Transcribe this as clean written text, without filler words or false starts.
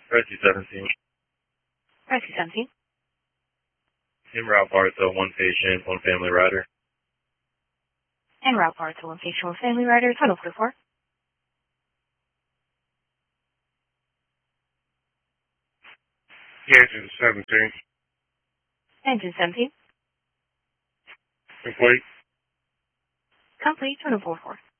Rescue 17. Rescue 17. En route Bartow, one patient, one family rider. En route Bartow, one patient, one family rider, tunnel 44. Engine 17. Engine 17. Complete. Complete, tunnel 44.